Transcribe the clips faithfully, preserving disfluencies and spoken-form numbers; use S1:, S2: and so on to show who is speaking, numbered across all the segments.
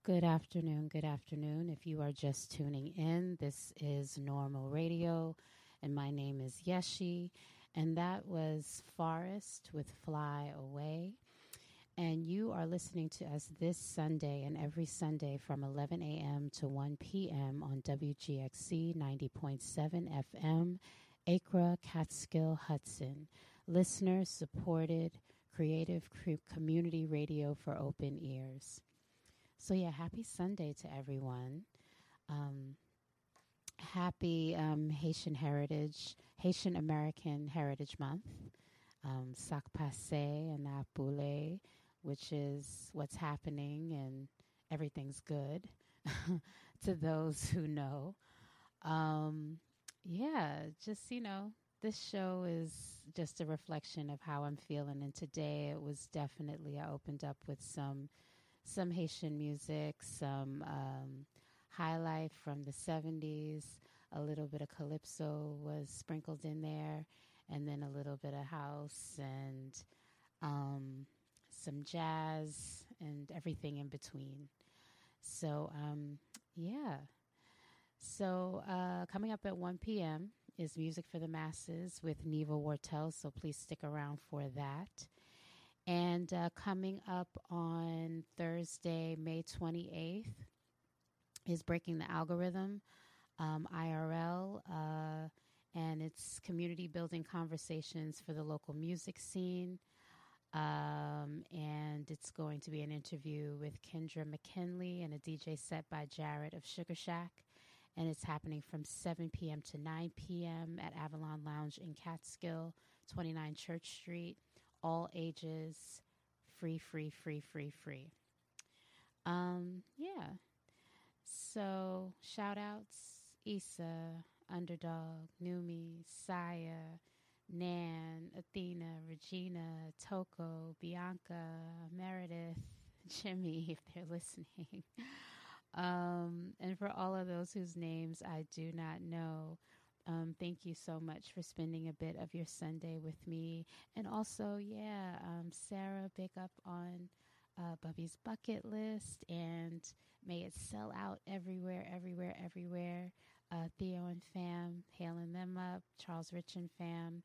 S1: Good afternoon. Good afternoon. If you are just tuning in, this is Normal Radio, and my name is Yeshi, and that was Forest with Fly Away. And you are listening to us this Sunday and every Sunday from eleven a.m. to one p.m. on W G X C ninety point seven F M, Acra, Catskill, Hudson. Listener supported creative community radio for open ears. So, yeah, happy Sunday to everyone. Um, happy um, Haitian Heritage, Haitian American Heritage Month, um, Sac Passe and Apule, which is what's happening and everything's good to those who know. Um, yeah, just, you know, this show is just a reflection of how I'm feeling. And today it was definitely, I opened up with some some Haitian music, some um, high life from the seventies, a little bit of calypso was sprinkled in there, and then a little bit of house and um, some jazz and everything in between. So, um, yeah. So uh, coming up at one p.m. is Music for the Masses with Neva Wortel, so please stick around for that. And uh, coming up on Thursday, May twenty-eighth, is Breaking the Algorithm, um, I R L, uh, and it's community building conversations for the local music scene. Um, and it's going to be an interview with Kendra McKinley and a D J set by Jared of Sugar Shack. And it's happening from seven p.m. to nine p.m. at Avalon Lounge in Catskill, twenty-nine Church Street. All ages, free, free, free, free, free. Um, yeah. So, shout outs, Issa, Underdog, Numi, Saya, Nan, Athena, Regina, Toko, Bianca, Meredith, Jimmy, if they're listening. um, and for all of those whose names I do not know, Um, thank you so much for spending a bit of your Sunday with me. And also, yeah, um, Sarah, big up on uh, Bubby's bucket list. And may it sell out everywhere, everywhere, everywhere. Uh, Theo and fam, hailing them up. Charles Rich and fam.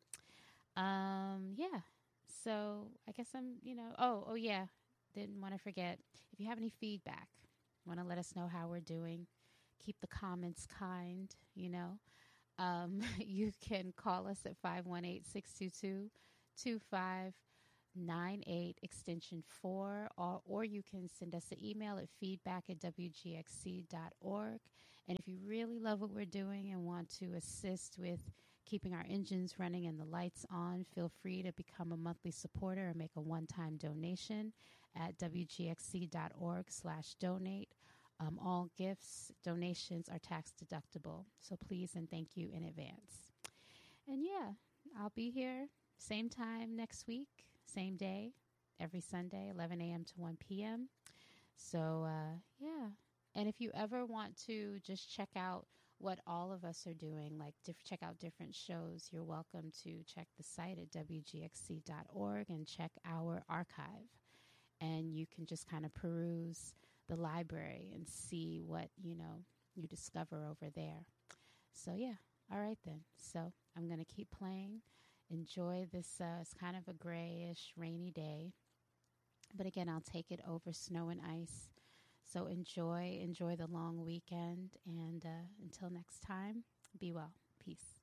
S1: Um, yeah. So I guess I'm, you know, oh, oh, yeah. Didn't want to forget. If you have any feedback, want to let us know how we're doing, keep the comments kind, you know. Um, you can call us at five one eight, six two two, two five nine eight, extension four, or, or you can send us an email at feedback at w g x c dot org. And if you really love what we're doing and want to assist with keeping our engines running and the lights on, feel free to become a monthly supporter or make a one-time donation at w g x c dot org slash donate. Um, all gifts, donations are tax deductible. So please and thank you in advance. And yeah, I'll be here same time next week, same day, every Sunday, eleven a.m. to one p.m. So uh, yeah. And if you ever want to just check out what all of us are doing, like diff- check out different shows, you're welcome to check the site at w g x c dot org and check our archive. And you can just kind of peruse the library and see what, you know, you discover over there. So, yeah. All right, then. So I'm going to keep playing. Enjoy this. Uh, it's kind of a grayish, rainy day. But again, I'll take it over snow and ice. So enjoy, enjoy the long weekend. And uh, until next time, be well. Peace.